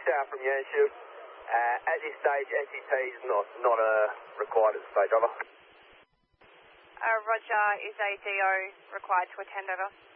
south from Yanshield. At this stage, SET is not required at this stage, over. Roger, is a DO required to attend, over?